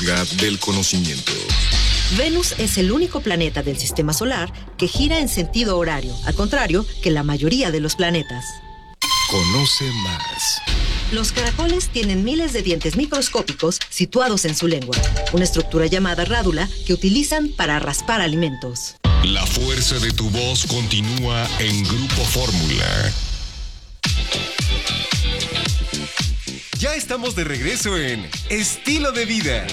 Del conocimiento. Venus es el único planeta del sistema solar que gira en sentido horario, al contrario que la mayoría de los planetas. Conoce más. Los caracoles tienen miles de dientes microscópicos situados en su lengua, una estructura llamada rádula que utilizan para raspar alimentos. La fuerza de tu voz continúa en Grupo Fórmula. Ya estamos de regreso en Estilo de Vida.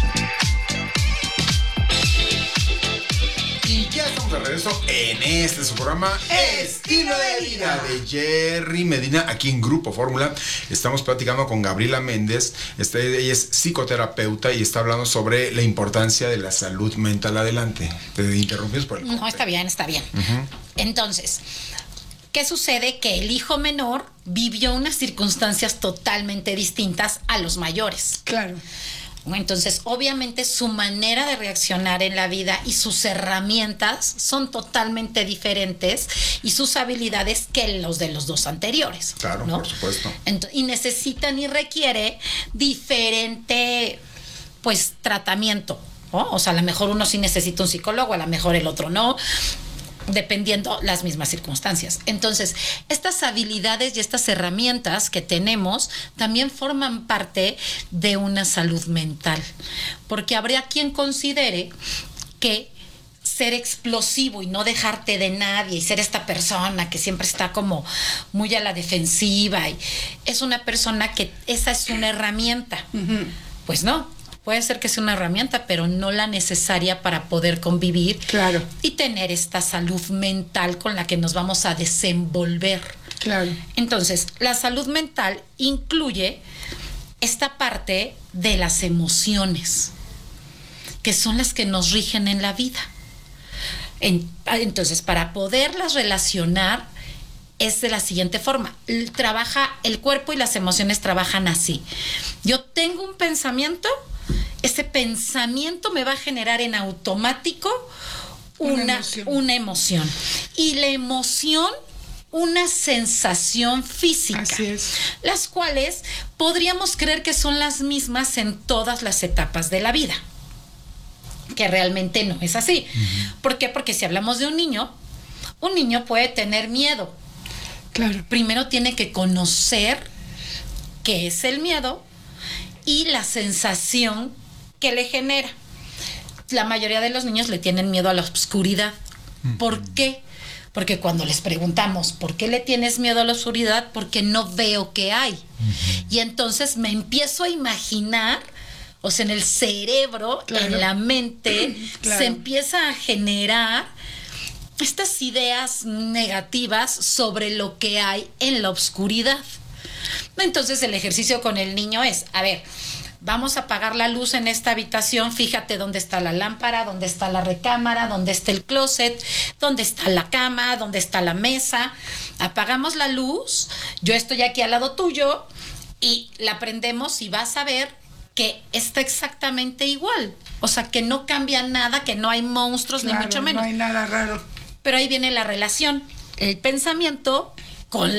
Y ya estamos de regreso en su programa Estilo de Vida de Jerry Medina, aquí en Grupo Fórmula. Estamos platicando con Gabriela Méndez. Ella es psicoterapeuta y está hablando sobre la importancia de la salud mental. Adelante. Te interrumpes por el corte. No, está bien. Uh-huh. Entonces, ¿qué sucede? Que el hijo menor vivió unas circunstancias totalmente distintas a los mayores. Claro. Entonces, obviamente, su manera de reaccionar en la vida y sus herramientas son totalmente diferentes y sus habilidades que los de los dos anteriores. Claro, ¿no? por supuesto. Y necesitan y requiere diferente, pues, tratamiento, ¿no? O sea, a lo mejor uno sí necesita un psicólogo, a lo mejor el otro no, dependiendo las mismas circunstancias. Entonces, estas habilidades y estas herramientas que tenemos también forman parte de una salud mental, porque habría quien considere que ser explosivo y no dejarte de nadie y ser esta persona que siempre está como muy a la defensiva y es una persona que esa es una herramienta. Uh-huh. Pues no. Puede ser que sea una herramienta, pero no la necesaria para poder convivir. Claro. Y tener esta salud mental con la que nos vamos a desenvolver. Claro. Entonces, la salud mental incluye esta parte de las emociones, que son las que nos rigen en la vida. Entonces, para poderlas relacionar, es de la siguiente forma. El cuerpo y las emociones trabajan así. Yo tengo un pensamiento. Ese pensamiento me va a generar en automático una emoción. Y la emoción, una sensación física. Así es. Las cuales podríamos creer que son las mismas en todas las etapas de la vida. Que realmente no es así. Uh-huh. ¿Por qué? Porque si hablamos de un niño puede tener miedo. Claro. Primero tiene que conocer qué es el miedo y la sensación que le genera. La mayoría de los niños le tienen miedo a la oscuridad. ¿Por qué? Porque cuando les preguntamos ¿por qué le tienes miedo a la oscuridad? Porque no veo qué hay. Uh-huh. Y entonces me empiezo a imaginar, o sea, en el cerebro, claro, en la mente, claro, se empieza a generar estas ideas negativas sobre lo que hay en la oscuridad. Entonces el ejercicio con el niño es, a ver, vamos a apagar la luz en esta habitación, fíjate dónde está la lámpara, dónde está la recámara, dónde está el closet, dónde está la cama, dónde está la mesa. Apagamos la luz, yo estoy aquí al lado tuyo y la prendemos y vas a ver que está exactamente igual. O sea, que no cambia nada, que no hay monstruos, claro, ni mucho menos. No hay nada raro. Pero ahí viene la relación, el pensamiento con